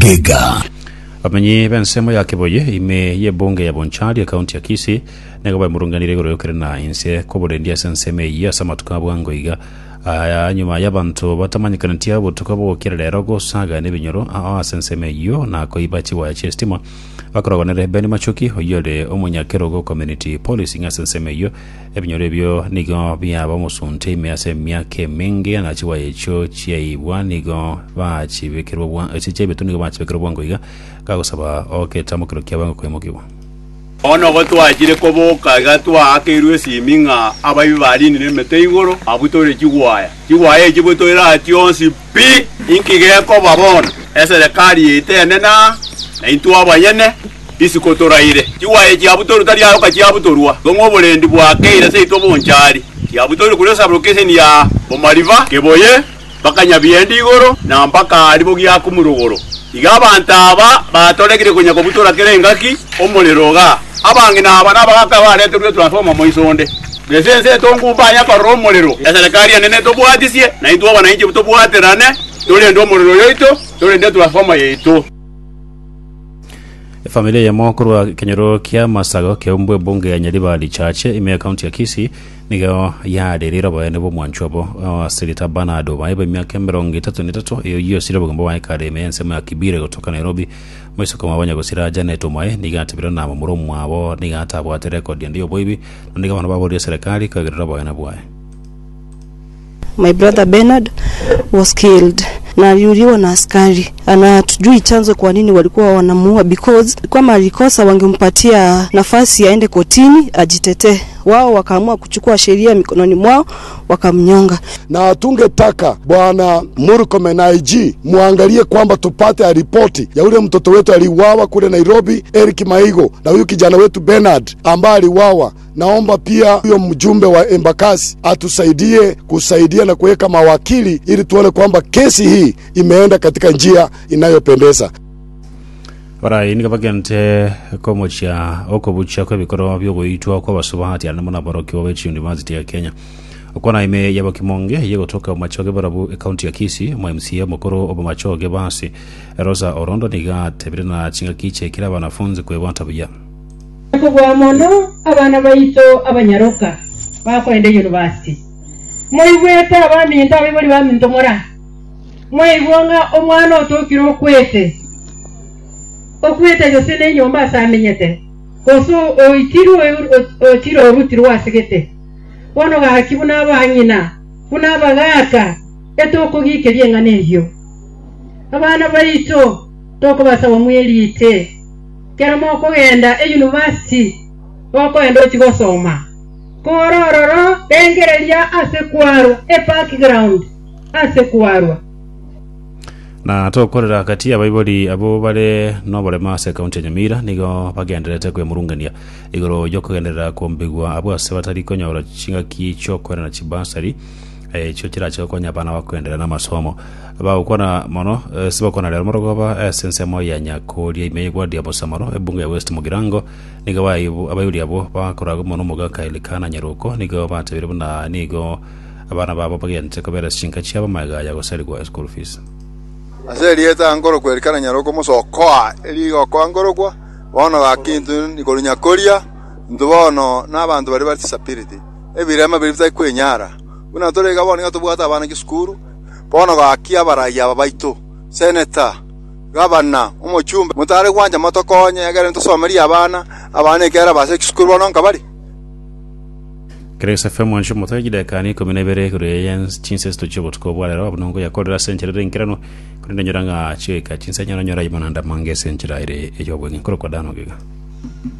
Gega. Amenye bensemo ya Kiboye ime ye bunge ya Bonchari ya kaunti ya Kisii negaba murunganire goro yokere na inse koborendia senseme ya samatuka bwango iga nyuma y'abantu batamanyikana ntiabo tukabo kirero go saga nebinyoro senseme yo na koibachi wa chestima bakorogonere beni machoki oyole omunyakerogo community police nga senseme yo ebinyoro byo nigo byaba musunte imyase myake mingi na chiwa echo chiaibwa nigo bachibekero bwa echichebe tunigo bachibekero bwango iga kagusaba tamukiro kyabango kwemukiwa ono gotwakire koboka gatwa akirwe siminga abayibali ni meteigoro abutore kigwaya kibutoira ationsi pi inkige ko babona eserekari itenena na intu abayene isikotoraire kigwaya kiabutoro tari aho kakiabutorwa ngobolendi bwakeire seito Bonchari kiabutoro kuresa location ya Omariva Kiboye bakanya biendi igoro na mpaka alibo gyakumurugoro igabantaba batolegire kunya kobutora kerengaki omoleroga abange naba nabaka bareterwe transforma moisonde besense tongubanya ka romolero ya serikali nene tobwatisie na itu abananchi tobwaterane tole ndo molero yoito tole ndo transforma yeito. Familia ya Mokoro Kenyoro kia Masago kia umbwe bunge ya Nyalibali chache ime akaunti ya Kisii niga ya derira baya nebo mwanchobo Sirita Banado baiba miaka 33 iyo sirabo gombo wa ikare nsema ya Kibire kutoka Nairobi mwiso kama wanya gosira Janet Omae niga atibira na mamuro mwabo niga atabwa ate record ndiyo boibi niga wana babo ya serikali kagerira baya na bwae. My brother Bernard was killed na aliuliwa na askari. Anatujui chanzo kwa nini walikuwa wanamuua, because kama alikosa wangempatia nafasi aende kotini ajitetee. Wao wakaamua kuchukua sheria mikononi mwao wakamnyonga. Na tungetaka bwana Murkomen IG muangalie kwamba tupate ripoti ya ule mtoto wetu aliuawa kule Nairobi, Eric Maigo, na huyu kijana wetu Bernard ambaye aliuawa. Naomba pia huyo mjumbe wa Embakasi atusaidie kusaidia na kuweka mawakili ili tuone kwamba kesi hii imeenda katika njia inayopendeza. Warai nikabagente komocha okobucha kwa bikoro byo goitwa kwa basubahati anamona baroki wa Wechi University ya Kenya. Okona ime yabo kimonge yego toka machoge barabu county ya Kisii mwa MCA Mokoro obumachoge basi Rosa Orondo niga tebire na chinga kiche kila banafunzi kwe bantabuya. Kwa mono abana bayito abanyaroka bakwende university. Moyibweta abandi ndawe bali bamintomora. Moyibonga omwana otokiro kwete. Okwete yosene nyomba samenyete. Koso otiro rutiro wasigete. Wono ga hakibuna abanyina. Kuna bagaka etoko gikerie nganeyo. Abana bayito toko basaba mwelite. Kera moko genda university wako endo chigosoma korororo engerelia asekwaru background asekwaru na tokorera kati ya baiboli abo bale nobole mase county Nyamira nigo bagenderete kwe murungania igoro yokugendera kombigwa abo asebatari konyora chinga kicho kwera na chibasari cyo kiracho konya bana bakwendera na masomo ba ukona mono siba kona lero morogoba sensemo ya Nyakoli imegwa dia bosamaro ebunga ya West Mugirango niga bayibu abayuli abo bakoraga mono mugaka ilikana Nyaruko niga batabire buna nigo abana babo bagente kobera shinka cyaba maga ya goserigwa school fees azerieta ngoro kwerekana Nyaruko musokoa eligo kwa ngoro kwa wana bakintu nikolo Nyakolia ndubono n'abantu bari batisapirity ebirema biri kwenyara una torega boni gatubwata abana kiskuru bono gakia baraya babaito senator gabana umuchumbe mutare kwanja matokonye yagere ntosomeri abana ekera base kiskuru bono nkabari Kresa FM wansho mutagide kani kominebere kure yens chinses to chobot ko bwalero abunongo yakodera senchero nkirano kuri nyuranga cheka chinsenya nyora yimananda mange senchira ire ejobwe nkoro kodano giga